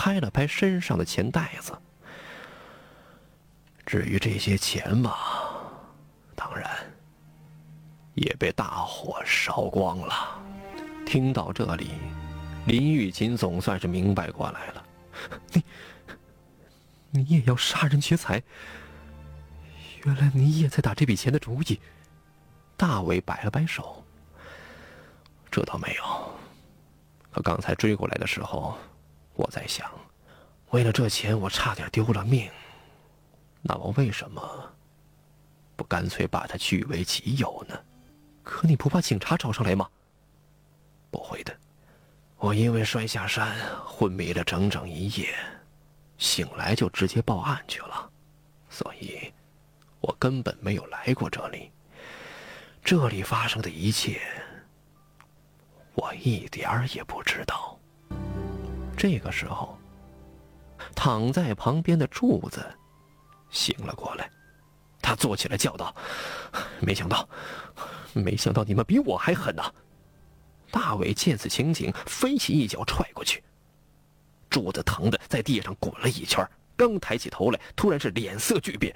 拍了拍身上的钱袋子。至于这些钱嘛，当然也被大火烧光了。听到这里，林玉琴总算是明白过来了。你也要杀人劫财？原来你也在打这笔钱的主意。大伟摆了摆手，这倒没有。可刚才追过来的时候，我在想，为了这钱我差点丢了命，那我为什么不干脆把它据为己有呢？可你不怕警察找上来吗？不会的，我因为摔下山昏迷了整整1夜，醒来就直接报案去了，所以我根本没有来过这里。这里发生的一切，我一点儿也不知道。这个时候，躺在旁边的柱子醒了过来，他坐起来叫道：“没想到你们比我还狠啊！”大伟见此情景，飞起一脚踹过去，柱子疼得在地上滚了一圈，刚抬起头来，突然是脸色巨变，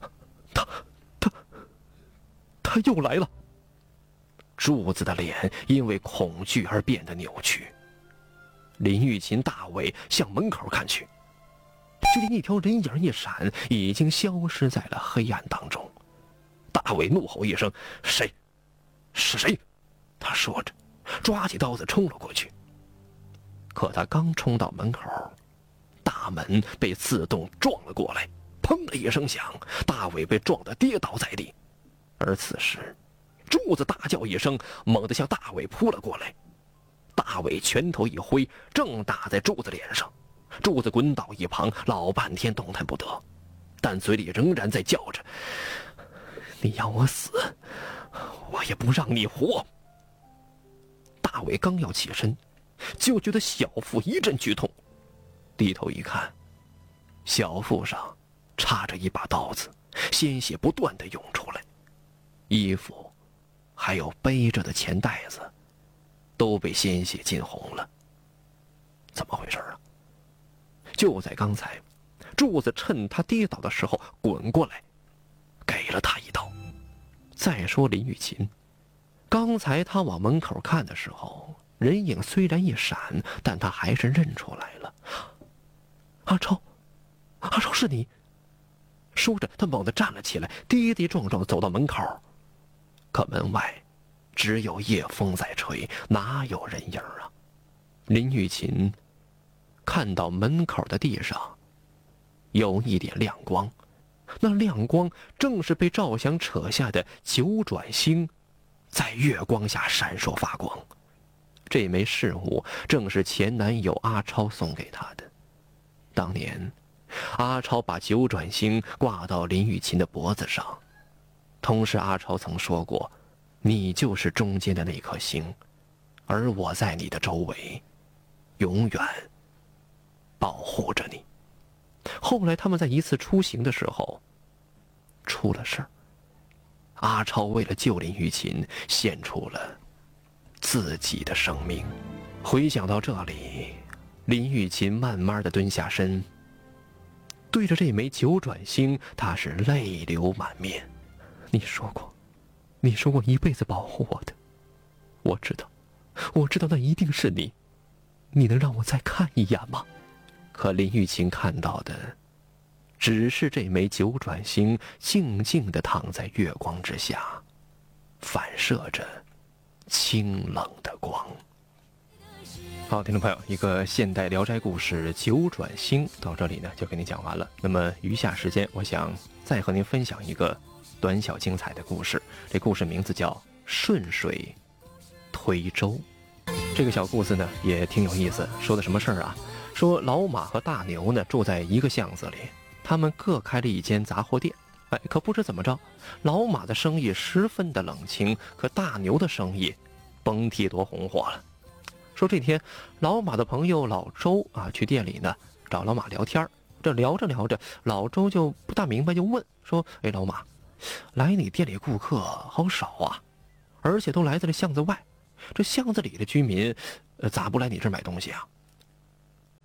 他又来了。柱子的脸因为恐惧而变得扭曲。林玉琴、大伟向门口看去，就连一条人影一闪，已经消失在了黑暗当中。大伟怒吼一声：“谁？是谁？”他说着，抓起刀子冲了过去。可他刚冲到门口，大门被自动撞了过来，砰的一声响，大伟被撞得跌倒在地。而此时，柱子大叫一声，猛地向大伟扑了过来。大伟拳头一挥，正打在柱子脸上，柱子滚倒一旁，老半天动弹不得，但嘴里仍然在叫着：“你要我死，我也不让你活。”大伟刚要起身，就觉得小腹一阵剧痛，低头一看，小腹上插着一把刀子，鲜血不断地涌出来，衣服还有背着的钱袋子都被鲜血浸红了。怎么回事啊？就在刚才，柱子趁他跌倒的时候滚过来，给了他一刀。再说林玉琴，刚才他往门口看的时候，人影虽然一闪，但他还是认出来了。阿超，是你！说着，他猛地站了起来，跌跌撞撞走到门口。可门外只有夜风在吹，哪有人影啊？林玉琴看到门口的地上有一点亮光，那亮光正是被赵翔扯下的九转星，在月光下闪烁发光。这枚饰物正是前男友阿超送给他的。当年阿超把九转星挂到林玉琴的脖子上，同时阿超曾说过，你就是中间的那颗星，而我在你的周围永远保护着你。后来他们在一次出行的时候出了事儿，阿超为了救林玉琴献出了自己的生命。回想到这里，林玉琴慢慢地蹲下身，对着这枚九转星，她是泪流满面。你说过一辈子保护我的，我知道那一定是你，你能让我再看一眼吗？可林玉琴看到的只是这枚九转星静静地躺在月光之下，反射着清冷的光。好，听众朋友，一个现代聊斋故事九转星到这里呢就给您讲完了。那么余下时间，我想再和您分享一个短小精彩的故事。这故事名字叫顺水推舟。这个小故事呢也挺有意思，说的什么事儿啊？说老马和大牛呢住在一个巷子里，他们各开了一间杂货店。可不知怎么着，老马的生意十分的冷清，可大牛的生意甭提多红火了。说这天老马的朋友老周去店里呢找老马聊天，这聊着聊着，老周就不大明白，就问说：“老马，来你店里顾客好少啊，而且都来在这巷子外，这巷子里的居民咋不来你这儿买东西啊？”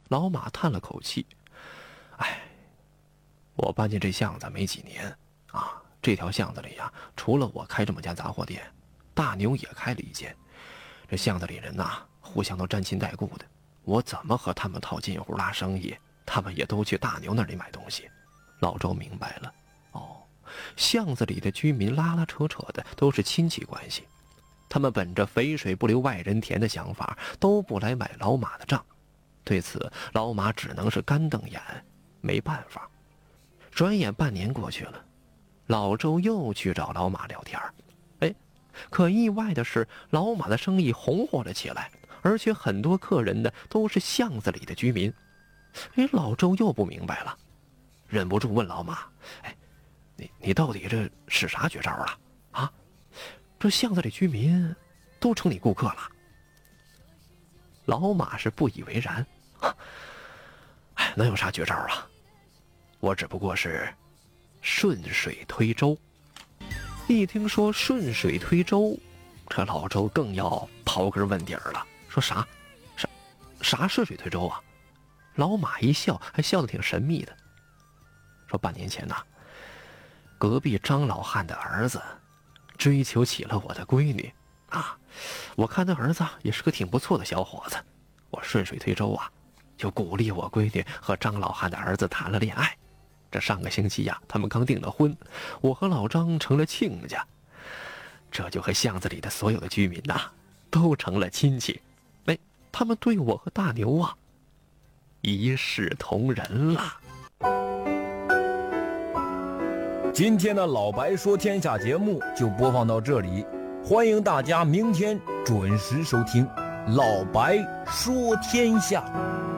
老马叹了口气：“哎，我搬进这巷子没几年啊，这条巷子里呀，除了我开这么家杂货店，大牛也开了一间。这巷子里人呐，互相都沾亲带故的，我怎么和他们套近乎拉生意，他们也都去大牛那里买东西。”老周明白了，巷子里的居民拉拉扯扯的都是亲戚关系，他们本着肥水不流外人田的想法，都不来买老马的账。对此，老马只能是干瞪眼，没办法。转眼半年过去了，老周又去找老马聊天。可意外的是，老马的生意红火了起来，而且很多客人呢都是巷子里的居民。老周又不明白了，忍不住问老马：“你到底这是啥绝招啊？啊，这巷子里居民都成你顾客了？”老马是不以为然：“能有啥绝招啊？我只不过是顺水推舟。”一听说顺水推舟，这老周更要刨根问底儿了，说啥顺水推舟啊？老马一笑，还笑得挺神秘的，说半年前呐，隔壁张老汉的儿子追求起了我的闺女啊，我看他儿子也是个挺不错的小伙子，我顺水推舟啊，就鼓励我闺女和张老汉的儿子谈了恋爱。这上个星期呀，他们刚订了婚，我和老张成了亲家，这就和巷子里的所有的居民呐，都成了亲戚。他们对我和大牛啊，一视同仁了。 今天的老白说天下节目就播放到这里，欢迎大家明天准时收听老白说天下。